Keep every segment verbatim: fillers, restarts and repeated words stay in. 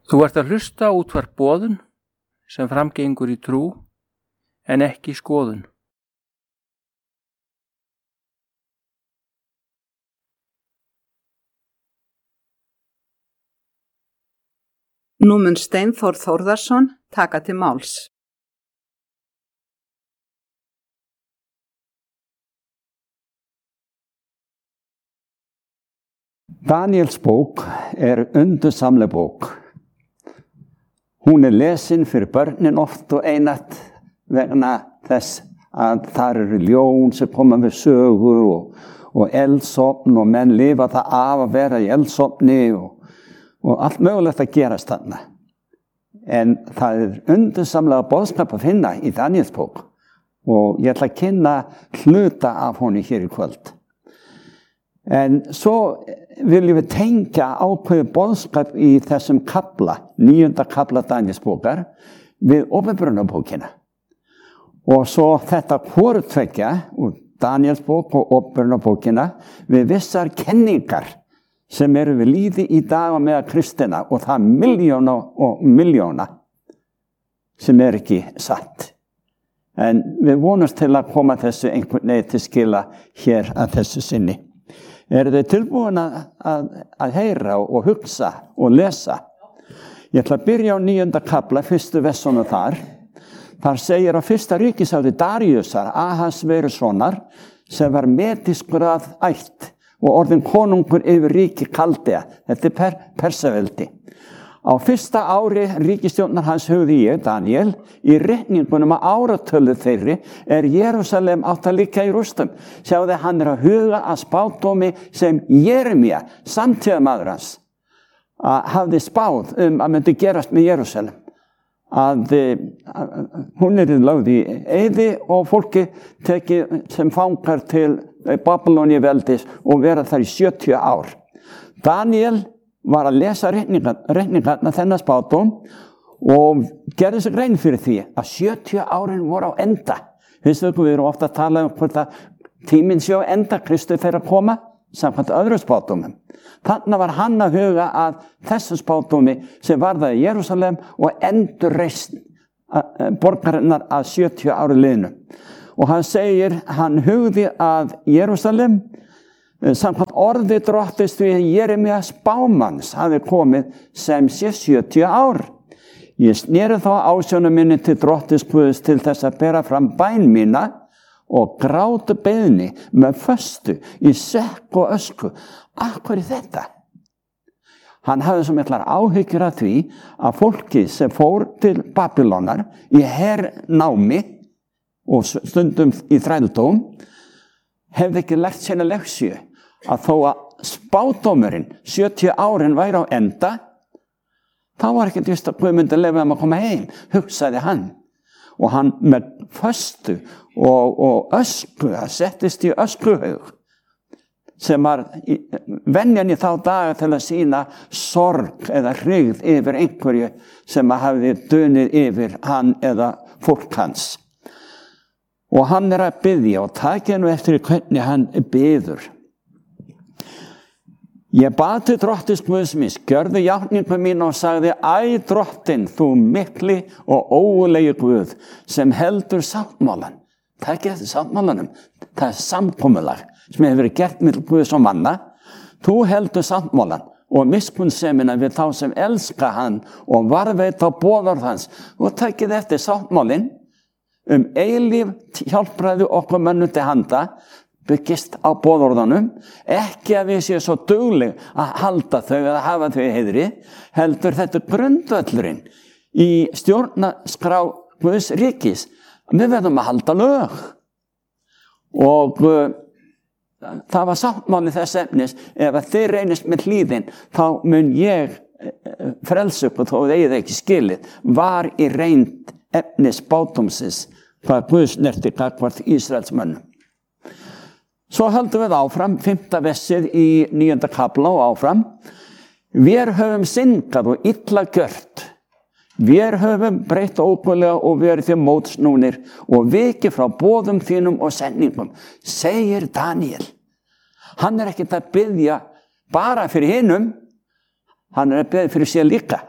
Þú ert að hlusta á útvarp Boðun sem framgengur í trú en ekki skoðun. Nú mun Steinþór Þórðarson taka til máls. Daniels bók er undursamleg bók. Hún er lesin fyrir börnin oft og einatt vegna þess að þar eru ljón sem koma við sögu og, og eldsofn og menn lifa það af að vera í eldsofni og, og allt mögulegt að gerast þarna. En það er undursamlega boðskap að finna í Daniels bók og ég ætla að kynna hluta af honum hér í kvöld. En svo viljum við tengja ákveðið boðskap í þessum kafla, níunda kafla Daniels bókar, við Åpenbarunarbókina. Og svo þetta hvorutveggja, Daniels bók og Åpenbarunarbókina, við vissar kenningar sem eru við líði í dag og með kristina, og það miljóna og miljóna sem er ekki satt. En við vonumst til að koma þessu einhvern veginn til skila hér að þessu sinni. Er þið tilbúin að, að, að heyra og hugsa og lesa? Ég ætla að byrja á níunda kafla, fyrstu versunum þar. Þar segir á fyrsta ríkisári Daríusar, Ahasverusonar, sem var medískur að ætt og orðinn konungur yfir ríki Kaldea. Þetta er per, Persaveldi. Á fyrsta ári ríkisstjórnar hans hugði ég, Daniel, í reikningunum að áratölu þeirri er Jerúsalem átt að liggja í rústum. Sjáðu, hann er að huga að spádómi sem Jeremía, samtíðamaður hans, að hafði spáð um að myndi gerast með Jerúsalem. Að, að hún er lögð í eyði og fólki tekið sem fangar til Babyloni veldis og vera þar í sjötíu ár. Daniel var að lesa reikningarna þennan spádóm og gerði sig grein fyrir því að sjötíu árin voru á enda. Vistu við erum ofta að tala um hvort að tíminn sé á enda, Kristur fer að koma samkvæmt öðrum spádómum. Þannig var hann að huga að þessu spádómi sem varðaði í Jerúsalem og endurreisn borgarinnar að sjötíu ári liðnu. Og hann segir, hann hugði að Jerúsalem samkvæmt orði drottist við Jeremía spámanns hafi komið sem sé sjötíu ár. Ég sneri þá ásjónum minni til drottins Guðs til þess að bera fram bæn mína og grátu beiðni með föstu í sekk og ösku. Akkur er þetta? Hann hafði svo miklar áhyggjur af því að fólki sem fór til Babylonar í hernámi og stundum í þrældóm hefði ekki lært sína leksju að þó að spádómurinn sjötíu árin væri á enda, þá var ekki vist að Guð myndi leyfa þeim að koma heim, hugsaði hann. Og hann með föstu og, og ösku, það settist í öskuhaug, sem var venjan í þá daga til að sýna sorg eða hryggð yfir einhverju sem hafði dunið yfir hann eða fólk hans. Og hann er að biðja og takja nú eftir hvernig hann biður. Ég bað til drottins Guðs míns, gjörðu játningu mín og sagði, æ drottin, þú mikli og ógulegi Guð sem heldur sáttmálan. Takja eftir sáttmálanum, það er samkomulag sem hefur verið gert með Guðs og manna. Þú heldur sáttmálan og miskunnsemina við þá sem elska hann og varðveita boðorð hans og takið eftir sáttmálin um eilíf hjálpræði okkur mönnum til handa, byggist á boðorðunum, ekki að við séum svo dugleg að halda þau eða hafa þau í heiðri, heldur þetta grundvöllurinn í stjórnarskrá Guðs ríkis. Við verðum að halda lög. Og uh, það var sáttmáli þess efnis, ef að þið reynist með hlýðin, þá mun ég uh, frelsa ykkur þó þið eigið ekki skilið, var í reynd efnis spádómsins hvað Guð snerti gagnvart Ísraelsmönnum. Svo höldum við áfram, fimmta vessið í níunda kafla og áfram. Vér höfum syndað og illa gjört. Vér höfum breytt óguðlega og verið þér mótsnúnir og vikið frá boðum þínum og sendingum, segir Daniel. Hann er ekkert að biðja bara fyrir hinum, hann er að biðja fyrir sér líka.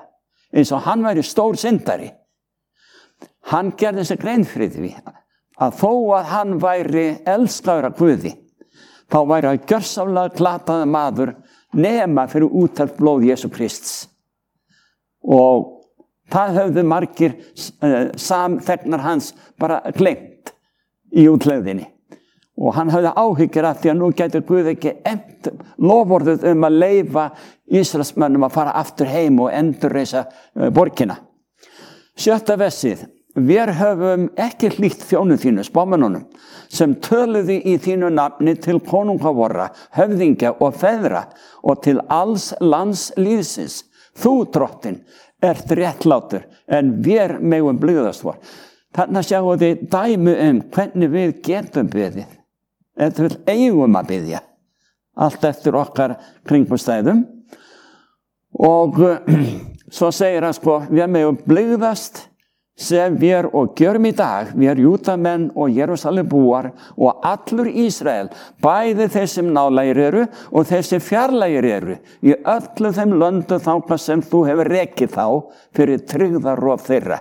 eins og hann væri stór syndari. Hann gerði sér grein fyrir því að þó að hann væri elskaður af Guði, þá væri hann gjörsamlega glataður maður nema fyrir útelt blóð Jesú Krists. Og það höfðu margir uh, samþegnar hans bara gleymt í útlegðinni. Og hann hafði áhyggjur af því að nú gæti Guð ekki end lofvorðið um að leyfa Ísraelsmönnum að fara aftur heim og endurreisa uh, borgina. Sjötta versið. Við höfum ekki hlýtt þjónum þínu, spámennunum, sem töluðu í þínu nafni til konunga vorra, höfðingja og feðra og til alls lands líðsins. Þú, drottinn, ert réttlátur, en við megum blygðast vor. Þarna sjáum við dæmi um hvernig við getum beðið. Þetta vil eigum að beðja. Allt eftir okkar kringumstæðum. Og svo segir hann sko, við megum blygðast sem við og gjörum í dag, við er Júdamenn og Jerúsalembúar og allur Ísrael, bæði þeir sem nálægir eru og þeir sem fjarlægir eru, í öllu þeim löndum þangað sem þú hefur rekið þá fyrir tryggðarof þeirra.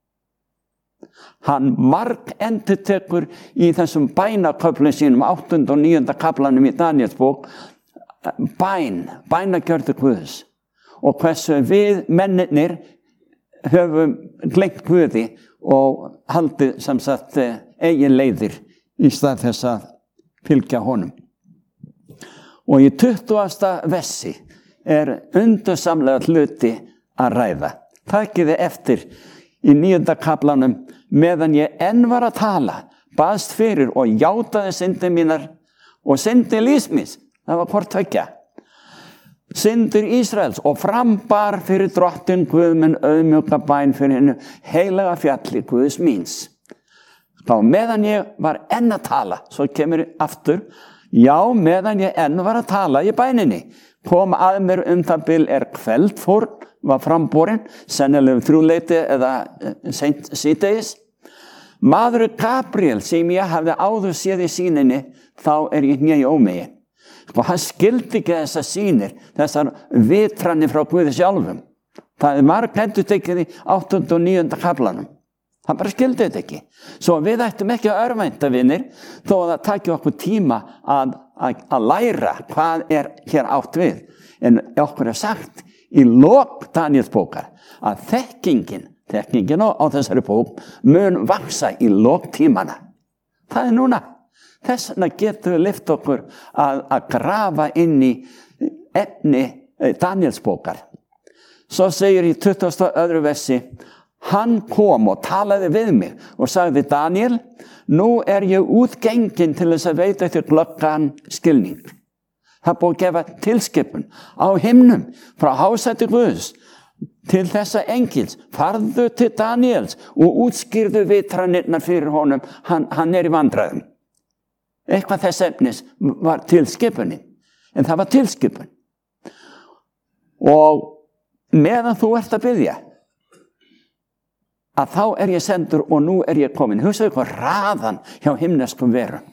Hann marg endurtekur í þessum bænaköflum sínum, áttunda og níunda kaflanum í Daniels bók, bæn, bænagjörðu Guðs. Og hversu við mennirnir höfum gleymt Guði og haldið sem sagt eigin leiðir í stað þess að fylgja honum. Og í tuttugasta versi er undursamlega hluti að ræða. Takiði eftir í níunda kaflanum, meðan ég enn var að tala, baðst fyrir og játaði syndir mínar og syndir lífsmins. Það var hvort tveggja. Syndir Ísraels og frambar fyrir drottinn Guð minn auðmjúka bæn fyrir hennu heilaga fjalli Guðs míns. Þá meðan ég var enn að tala, svo kemur aftur, já meðan ég enn var að tala í bæninni, kom að mér um það bil er kveldfórn var framborin, sennilega um þrjúleiti eða seint síðdegis. Maður Gabriel sem ég hafði áður séð í sýninni, þá er ég hné í ómegi. Og hann skildi ekki þessar sýnir, þessar vitranir frá Guði sjálfum. Það er marg endurtekið í áttunda og níunda kaflanum. Hann bara skildi þetta ekki. Svo við ættum ekki að örvænta, vinir, þó að það taki okkur tíma að, að, að læra hvað er hér átt við. En okkur er sagt í lok Daniels bókar að þekkingin, þekkingin á, á þessari bók mun vaksa í lok tímana. Það er núna. Þess vegna getum við lyft okkur að, að grafa inn í efni Daniels bókar. Svo segir í tuttugasta og öðru versi, hann kom og talaði við mig og sagði, Daniel, nú er ég útgengin til þess að veita þér glöggan skilning. Það búið að gefa tilskipun á himnum frá hásæti Guðs til þessa engils. Farðu til Daniels og útskýrðu vitranirnar fyrir honum, hann, hann er í vandræðum. Eitthvað þess efnis var tilskipunin, en það var tilskipun. Og meðan þú ert að biðja, að þá er ég sendur og nú er ég komin. Hugsaðu hvað raðan hjá himneskum verum.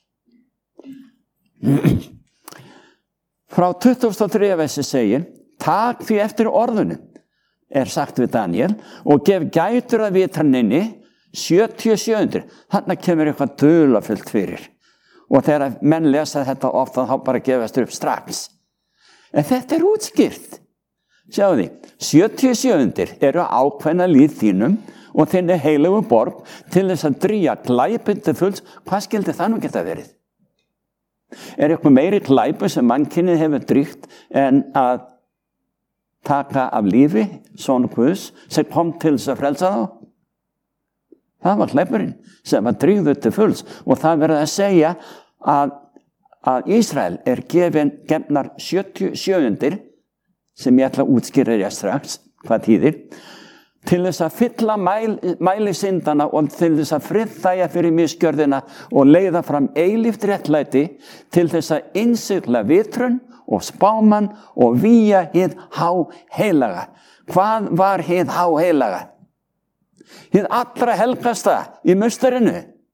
Frá tuttugasta og þriðja versi segir, tak því eftir orðunum, er sagt við Daniel, og gef gætur að vitraninni sjötíu og sjö undir. Þarna kemur eitthvað dularfullt fyrir. Og þegar menn lesa þetta ofta, þá bara gefast upp strax. En þetta er útskýrt. Sjáðu því, sjötíu og sjö undir eru ákveðna líð þínum og þinni heilögu borg til þess að drýja glæpinn til fulls. Hvað skildi það nú geta verið? Er eitthvað meiri glæpu sem mannkynið hefur drýgt en að taka af lífi son Guðs sem kom til þess að frelsa þá? Það var glæpurinn sem var drýgður til fulls og það verður að segja að, að Ísrael er gefin gefnar sjötíu og sjö undir, sem ég ætla að útskýra ég strax hvað þýðir, til þess að fylla mæl, mælisyndana og til þess að friðþægja fyrir misgjörðina og leiða fram eilíft réttlæti til þess að innsigla vitrun og spáman og víja hið háheilaga. Hvað var hið háheilaga? Hið allra helgasta í musturinu.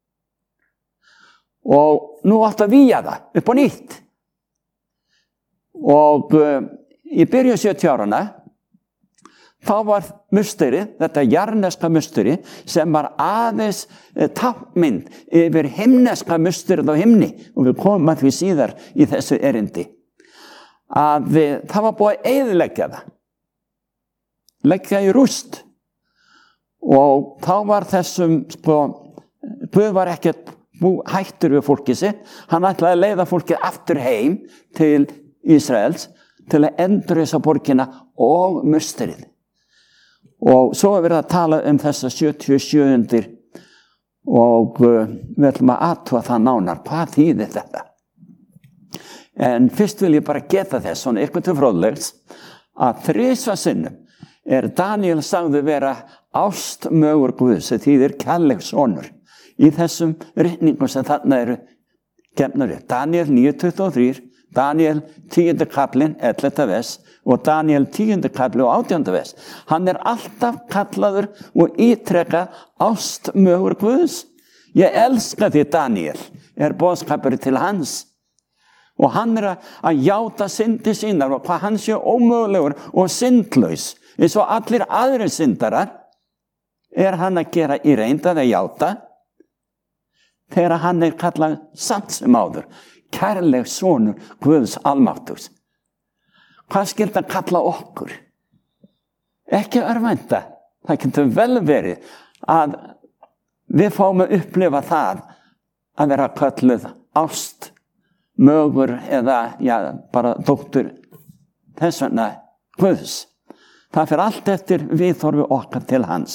Og nú átt að víja það upp á nýtt. Og uh, í byrjun sjötíu áranna, þá var musteri, þetta jarneska musteri, sem var aðeins e, tákmynd yfir himneska musterið á himni, og við komum að því síðar í þessu erindi, að e, það var búið að eyðileggja það, leggja í rúst, og þá var þessum, sko, Guð var ekkert hættur við fólkið sitt, hann ætlaði að leiða fólkið aftur heim til Ísraels, til að endurreisa borgina og musterið. Og svo er verið að tala um þessa sjötíu og sjö undir og uh, við ætlum að athuga það nánar. Hvað þýðir þetta? En fyrst vil ég bara geta þess, svona eitthvað til fróðlegs, að þrisvar sinnum er Daniel sagði vera ástmögur Guðs, það þýðir kærleiksonur, í þessum ritningum sem þarna eru gefnur upp. Daniel níu tuttugu og þrjú, Daniel tíundi kaplinn, ellefta vers, og Daniel tíundi kapli og átjánda vers. Hann er alltaf kallaður og ítrekað ástmögur Guðs. Ég elska þig, Daniel, er boðskapur til hans. Og hann er að játa syndi sínar og hvað hann sé ómögulegur og syndlaus. Eins og allir aðrir syndarar er hann að gera í reynd að játa þegar hann er kallað samt sem áður. Kærleg sonur Guðs almáttugs. Hvað skyldi að kalla okkur? Ekki örvænta. Það getur vel verið að við fáum að upplifa það að vera kölluð ást, mögur eða já, bara dóttur þess vegna Guðs. Það fer allt eftir viðhorfi okkar til hans.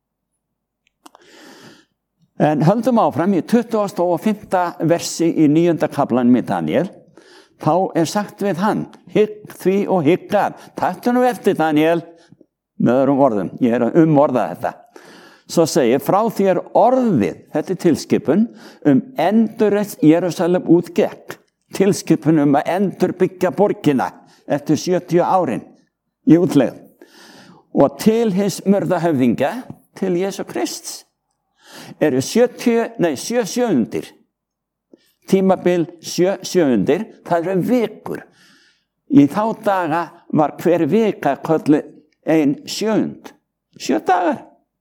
En höldum áfram í tuttugasta og fimmta versi í níunda kaflanum í Daniel, þá er sagt við hann, hygg því og hyggar, taktu nú eftir Daniel, með öðrum orðum, ég er að umorða þetta. Svo segir, frá því er orðið, þetta er tilskipun, um endurreist Jerúsalem útgekk, tilskipun um að endurbyggja borgina eftir sjötíu árin í útlegð, og til hins mörðahöfðingja, til Jesú Krists. Eru sjötíu, nei, sjö sjöundir. Tímabil sjö sjöundir, það eru vikur. Í þá daga var hver vika kölluð ein sjöund. Sjö dagar.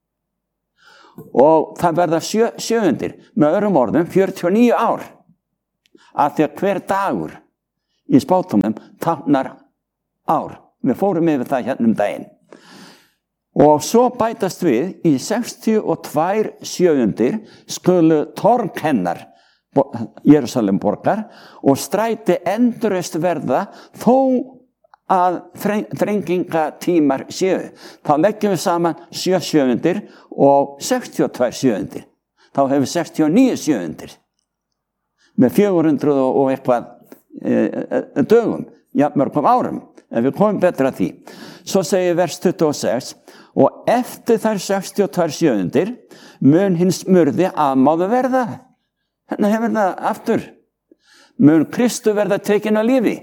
Og það verða sjö sjöundir, með öðrum orðum, fjörutíu og níu ár. Af því að hver dagur í spátumum táknar ár. Við fórum yfir það hérna um daginn. Og svo bætast við í sextíu og tvær sjöundir skulu torg hennar Jerúsalem borgar og stræti endurreist verða þó að þrengingatímar séu. Þá leggjum við saman sjö sjöundir og sextíu og tvær sjöundir. Þá hefur sextíu og níu sjöundir með fjögur hundruð og eitthvað e, dögum, ja, mörgum árum. En við komum betra að því. Svo segir vers tuttugu og sex, og eftir þær sextíu og tvær sjöundir mun hins smurði afmáðu verða. Hérna hefur það aftur. Mun Kristu verða tekinn af lífi.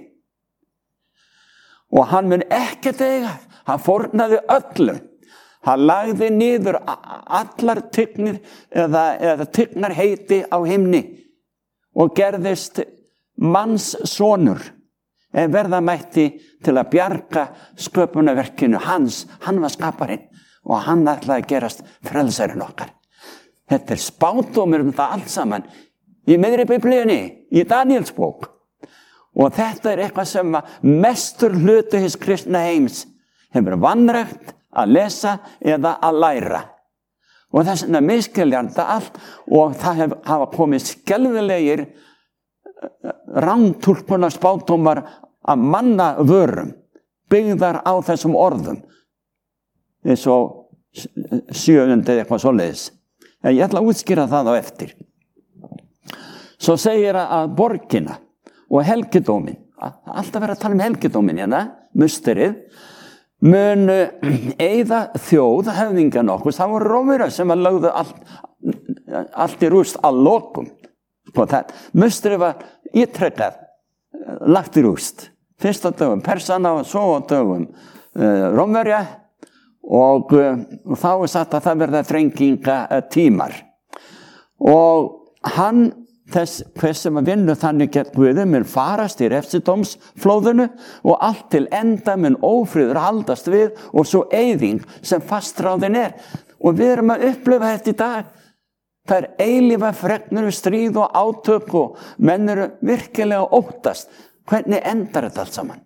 Og hann mun ekkert eiga. Hann fórnaði öllu. Hann lagði niður allar tignir eða, eða tignar heiti á himni og gerðist manns sonur. En verða mætti til að bjarga sköpunarverkinu hans. Hann var skaparinn og hann ætlaði að gerast frelsarinn okkar. Þetta er spádómur um það allt saman í miðri Biblíunni, í Daniels bók. Og þetta er eitthvað sem mestur hluti hins kristna heims hefur vanrækt að lesa eða að læra. Og þess vegna miskilja þetta allt og það hef, hafa komið skelfilegir rántúlkunar spádómar að manna vörum byggðar á þessum orðum eins og sjöundi eitthvað svoleiðis. En ég ætla að útskýra það á eftir. Svo segir að borgina og helgidómin, alltaf verið að tala um helgidómin hérna, musterið, mun eyða þjóð höfðingja nokkuð. Það voru Rómverjar sem að lögðu allt, allt í rúst að lokum. Musterið var ítrekkað, lagt í rúst. Fyrst á dögum Persana og svo á dögum uh, Rómverja og, uh, og þá er sagt að það verða þrenginga uh, tímar. Og hann þess hver sem að vinna þannig gegn Guði mun farast í refsidómsflóðinu og allt til enda mun ófriður haldast við og svo eyðing sem fastráðin er. Og við erum að upplifa þetta í dag. Það er eilífa fregnir við stríð og átök og menn eru virkilega óttast. Hvernig endar þetta allt saman?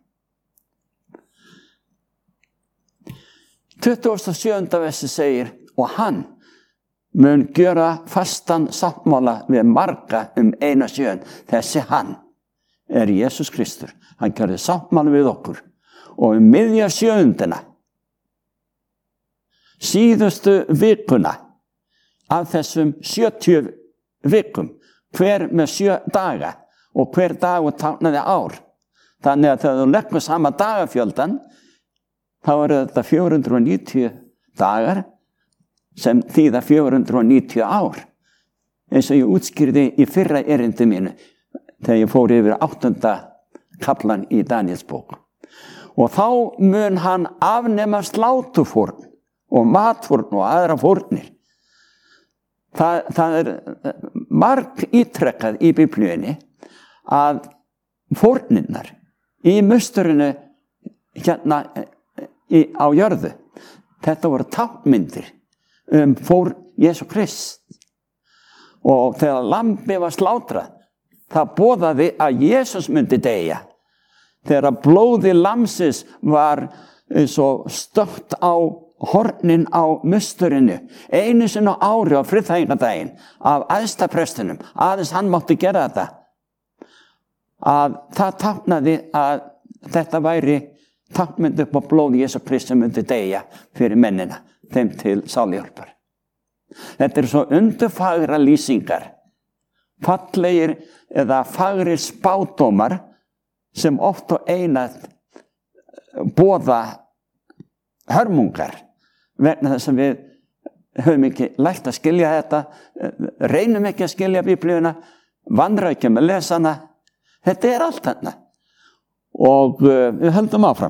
tuttugasta og sjöunda versi segir, og hann mun gjöra fastan sáttmála við marga um eina sjön. Þessi hann er Jesús Kristur. Hann gjörði sáttmála við okkur. Og um miðja sjöundina, síðustu vikuna af þessum sjötíu vikum, hver með sjö daga og hver dagur táknaði ár. Þannig að þegar þú leggur sama dagafjöldan, þá eru þetta fjögur hundruð níutíu dagar sem þýða fjögur hundruð níutíu ár. Eins og ég útskýrði í fyrra erindi mínu þegar ég fór yfir áttunda kaflan í Daníelsbók. Og þá mun hann afnema slátufórn og matfórn og aðra fórnir. Það, það er marg ítrekkað í Biblíunni að fórninnar í musturinu hérna í, á jörðu, þetta voru táknmyndir um fórn Jesú Krist. Og þegar lambi var slátrað, það boðaði að Jesús myndi deyja. Þegar blóði lamsins var svo stökkt á hornin á musturinu, einu sinni á ári á friðþægingadaginn af æðsta prestinum, aðeins hann mátti gera þetta, að það táknaði að þetta væri táknmynd upp á blóði Jesú Krist sem myndi deyja fyrir mennina, þeim til sáluhjálpar. Þetta er svo undurfagra lýsingar, fallegir eða fagrir spádómar sem oft og einatt boða hörmungar, vegna þess að við höfum ekki lært að skilja þetta, reynum ekki að skilja Biblíuna, vanrækjum að lesa hana. Þetta er allt þarna. Og uh, við höldum áfram.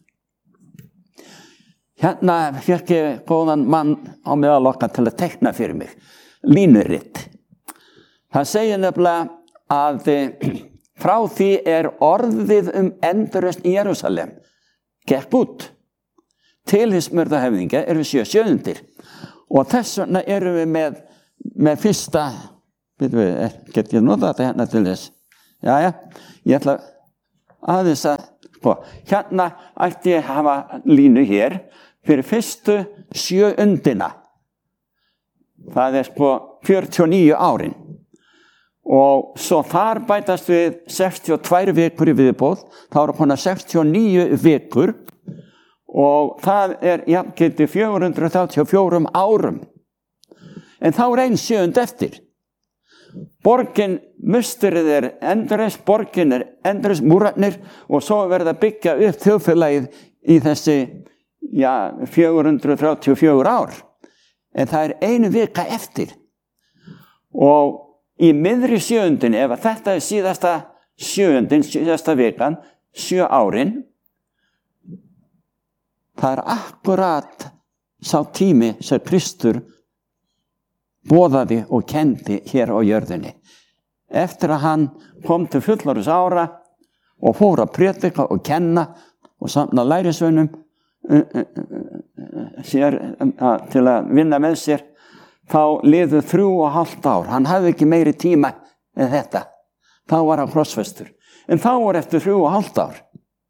Hérna fékk ég góðan mann á meðal okkar til að teikna fyrir mig. Línuritt. Það segir nefnilega að frá því er orðið um endurreisn í Jerúsalem gekk út. Til hins smurðahöfðingja eru sjö sjöundir. Og þess vegna erum við með, með fyrsta, veitum við, get ég notað þetta hérna til þess? Jæja, ég ætla aðeins að, sko, hérna ætti ég að hafa línu hér fyrir fyrstu sjö undina. Það er sko fjörutíu og níu árin. Og svo þar bætast við sextíu og tvær vikur í viðbóð, þá eru konar sextíu og níu vikur og það er jafngildi fjögur hundruð þrjátíu og fjórum árum. En þá er ein sjöund eftir. Borgin musturið er endurreist, borgin er endurreist, múrarnir, og svo verða að byggja upp þjóðfélagið í þessi ja, fjögur hundruð þrjátíu og fjögur ár. En það er einu vika eftir. Og í miðri sjöundinni, ef þetta er síðasta sjöundin, síðasta vikan, sjö árin, það er akkurat sá tími sem Kristur boðaði og kendi hér á jörðinni. Eftir að hann kom til fullorðins ára og fór að prédika og kenna og samna lærisveinum sér, til að vinna með sér, þá liðu þrjú og hálft ár. Hann hafði ekki meiri tíma en þetta. Þá var hann krossfestur. En þá var eftir þrjú og hálft ár.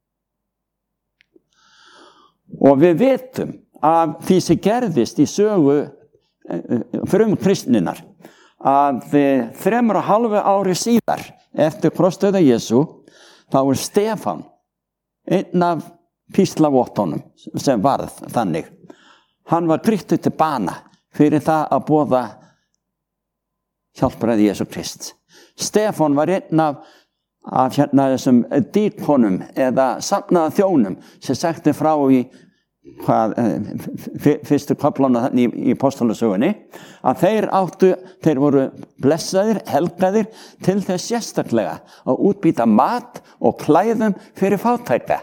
Og við vitum af því sem gerðist í sögu frum kristninnar að þremur og halvu ári síðar eftir krossdauða Jesú, þá er Stefán einn af píslavottunum sem varð þannig. Hann var grýttur til bana fyrir það að boða hjálpræði Jesú Krist. Stefán var einn af, af hérna þessum díkonum eða safnaða þjónum sem sagti frá í hvað, fyrstu köflana í, í apostolasögunni, að þeir áttu, þeir voru blessaðir, helgaðir til þess sérstaklega að útbýta mat og klæðum fyrir fátæka.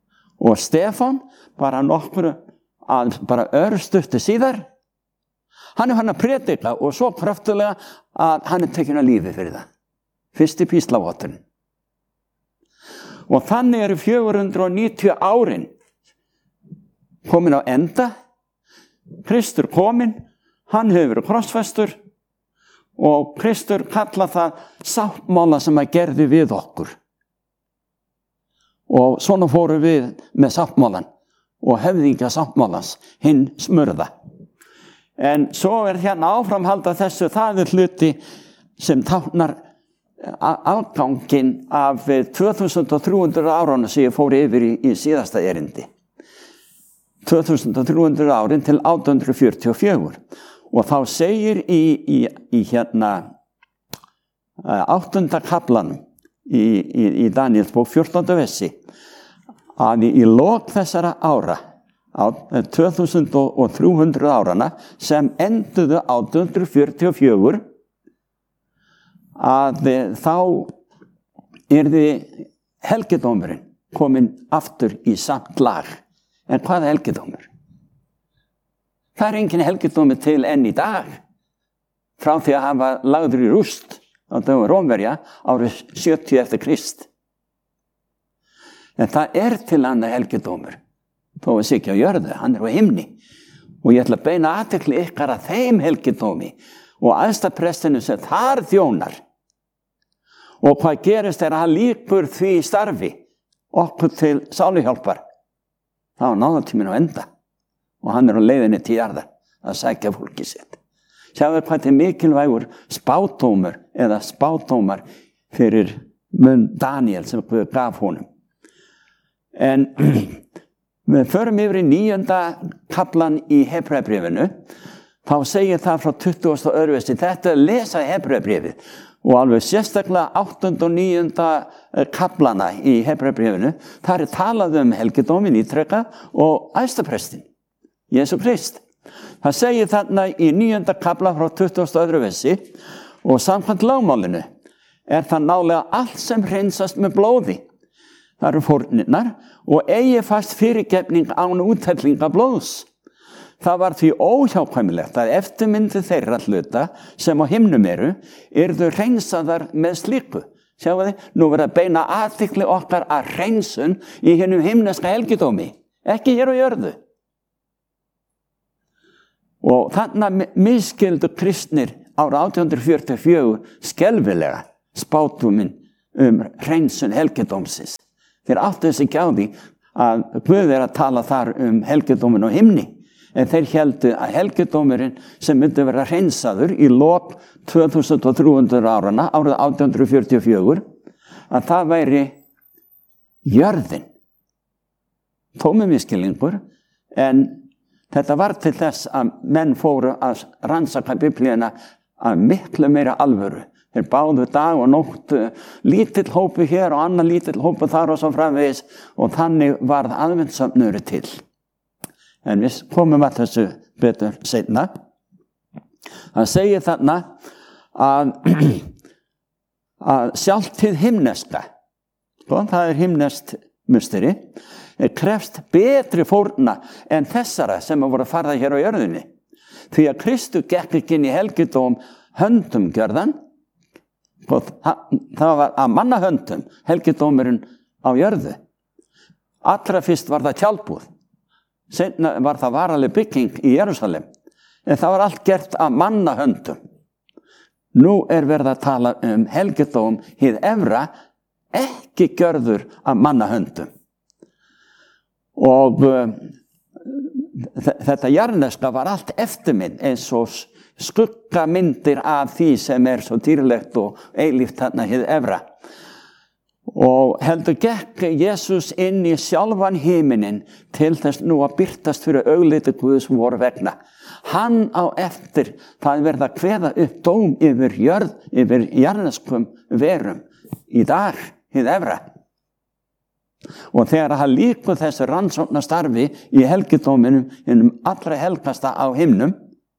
Og Stefán, bara nokkur, að bara örstuttu síðar, Hann er hann að predika og svo kraftulega að hann er tekinn að lífi fyrir það. Fyrsti píslavotturinn. Og þannig eru fjögur hundruð níutíu árin komin á enda. Kristur kominn, hann hefur verið krossfestur og Kristur kalla það sáttmála sem að gerði við okkur. Og svona fórum við með sáttmálan og höfðingja sáttmálans, hinn smurða. En svo er hérna áframhald að þessu, það er hluti sem táknar afganginn af tvö þúsund þrjú hundruð árunum sem ég fór yfir í, í síðasta erindi. tvö þúsund þrjú hundruð árin til átján hundruð fjörutíu og fjögur. Og þá segir í, í, í hérna áttunda kaflanum í, í, í Daníels bók fjórtánda versi að í, í lok þessara ára á tvö þúsund þrjú hundruð árana sem enduðu átján hundruð fjörutíu og fjögur að þá yrði helgidómurinn kominn aftur í samt lag. En hvað er helgidómur? Það er engin helgidómur til enn í dag frá því að hann var lagður í rúst á dögum Rómverja árið sjötíu eftir Krist. En það er til annað helgidómur þó að sé ekki á jörðu, hann er á himni. Og ég ætla að beina athygli ykkar að þeim helgidómi og æðstaprestinu sem þar þjónar. Og hvað gerist er að hann lýkur því starfi okkur til sáluhjálpar. Það var náðartíminn á enda og hann er á leiðinni til jarðar að sækja fólki sitt. Sjáðu hvað til mikilvægur spádómur eða spádómar fyrir munn Daniel sem Guð gaf honum. En við förum yfir í níunda kaflan í Hebreabréfinu, þá segir það frá tuttugasta og öðrum versi, þetta er að lesa Hebreabréfið og alveg sérstaklega áttunda og níunda kaflana í Hebreabréfinu, þar er talað um helgidóminn ítrekka og æðstaprestin, Jesú Krist. Það segir þarna í níunda kafla frá tuttugasta og öðrum versi og samkvæmt lögmálinu er það nálega allt sem hreinsast með blóði. Það eru fórnirnar og eigi fast fyrirgefning án úthellinga blóðs. Það var því óhjákvæmilegt að eftirmyndi þeirra hluta sem á himnum eru, yrðu hreinsaðar með slíku. Sjáu þið, nú verður að beina athygli okkar að hreinsun í hinum himneska helgidómi, ekki hér á jörðu. Og þannig misskildu kristnir ára átján hundruð fjörutíu og fjögur skelfilega spádóminn um hreinsun helgidómsins. Þeir áttu þessi ekki á því að Guð er að tala þar um helgidóminn á himni. En þeir héldu að helgidómurinn sem myndi vera hreinsaður í lok tvö þúsund þrjú hundruð árana, árið átján hundruð fjörutíu og fjögur, að það væri jörðin. Tómi misskilningur, en þetta var til þess að menn fóru að rannsaka Biblíuna að miklu meira alvöru. Þeir báðu dag og nótt, lítill hópu hér og annar lítill hópu þar og svo framvegis og þannig varð aðventssöfnuður til. En við komum að þessu betur seinna. Það segir þarna að, að sjálft hið himneska, sko, það er himneskt musteri, er krefst betri fórna en þessara sem voru að fara hér á jörðinni. Því að Kristur gekk ekki inn í helgidóm höndum gjörðan, það var að manna höndum helgidómurinn á jörðu. Allra fyrst var það tjaldbúð. Seinna var það varaleg bygging í Jerúsalem, en það var allt gert af manna höndum. Nú er verið að tala um helgidóm hið efra, ekki gjörður af manna höndum. Og uh, þetta jarneska var allt eftirmynd eins og skuggamyndir af því sem er svo dýrlegt og eilíft þarna hið efra. Og heldur gekk Jesús inn í sjálfan himinin til þess nú að birtast fyrir augliti Guðs voru vegna. Hann á eftir það verða að kveða upp dóm yfir jörð, yfir jarneskum verum í dag, hið efra. Og þegar hann lýkur þessu rannsókna starfi í helgidóminum, innum allra helgasta á himnum,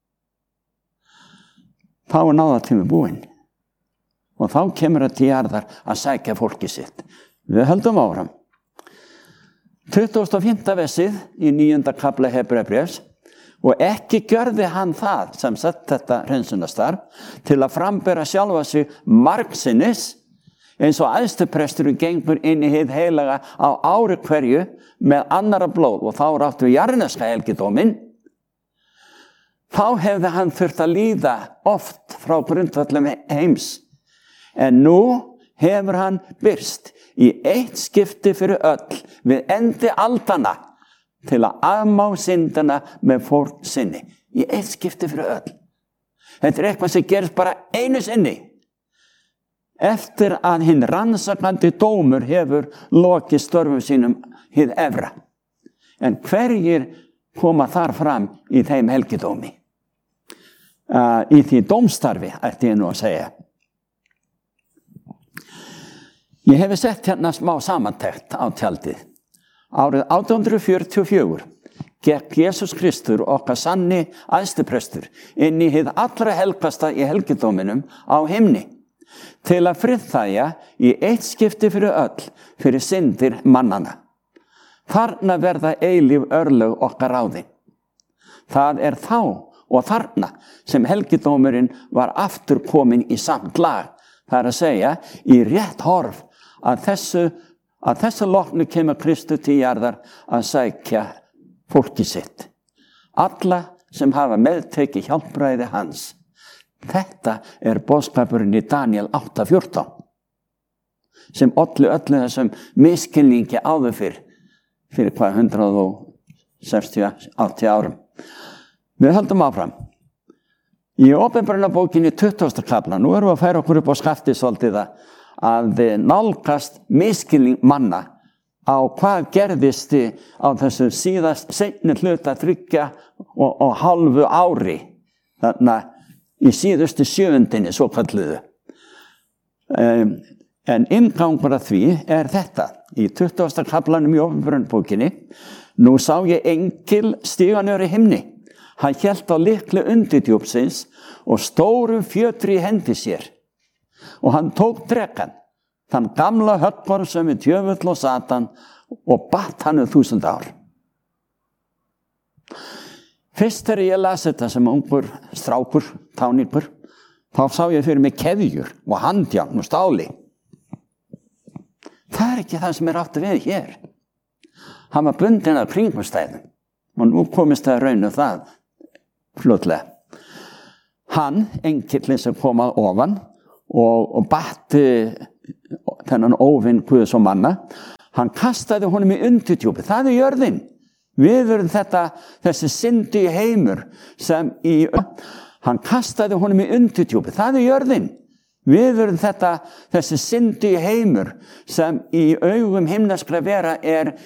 þá er náðartími búinn. Og þá kemur það til jarðar að sækja fólki sitt. Við höldum áfram. tuttugasta og fimmta versið í níunda kafla Hebreabréfs Og ekki gjörði hann það, sem sett þetta hreinsunastarf, til að frambera sjálfa sig margsinnis, eins og æðstupresturinn gengur inn í hið heilaga á ári hverju með annara blóð, og þá ráttu jarðneska helgidóminn. Þá hefði hann þurft að líða oft frá grundvöllum heims. En nú hefur hann birst í eitt skipti fyrir öll við endi aldanna til að afmá syndana með fórn sinni. Í eitt skipti fyrir öll. Þetta er eitthvað sem gerist bara einu sinni. Eftir að hinn rannsakandi dómur hefur lokið störfum sínum hið efra. En hverjir koma þar fram í þeim helgidómi? Uh, í því dómstarfi, ætti ég nú að segja. Ég hefi sett hérna smá samantekt á tjaldið. Árið átján hundruð fjörutíu og fjögur gekk Jesús Kristur, okkar sanni æðstuprestur, inn í hið allra helgasta í helgidóminum á himni, til að friðþægja í eitt skipti fyrir öll fyrir syndir mannana. Þarna verða eilíf örlög okkar ráðin. Það er þá og þarna sem helgidómurinn var aftur komin í samt lag. Það er að segja í rétt horf að þessu, að þessu loknu kemur Kristur til jarðar að sækja fólki sitt. Alla sem hafa meðteki hjálpræði hans. Þetta er boðskapurinn í Daniel átta fjórtán sem olli öllu þessum misskilningi áður fyrr, fyrir hvað hundrað sextíu áttatíu árum. Við höldum áfram. Í Opinberunarbókinni tuttugasta kafla, nú erum við að færa okkur upp á skaftið svolítið að nálgast misskilning manna á hvað gerðist á þessu síðast seinni hluta þriggja og, og hálfu ári, þarna í síðustu sjöundinni, svo kalluðu. Um, en inngangur að því er þetta. Í tuttugasta kaflanum í Opinberunarbókinni, nú sá ég engil stíga niður í himni. Hann hélt á lykli undirdjúpsins og stórum fjötri í hendi sér. Og hann tók drekann, þann gamla höggorm sem er djöfull og Satan, og batt hann um þúsund ár. Fyrst þegar ég las þetta sem ungur strákur, táningur, þá sá ég fyrir mig keðjur og handjárn og stáli. Það er ekki það sem er átt við hér. Hann var bundinn af kringumstæðum og nú komist það raun um það fljótlega. Hann, engillinn sem kom að ofan og, og batti þennan óvinn Guðs og manna, hann kastaði honum í undirdjúpið. Það er jörðin. Við erum þetta, þessi syndi heimur sem í, hann kastaði honum í undirdjúpið. Það er jörðin. Við erum þetta, þessi syndi heimur sem í augum himneskra vera er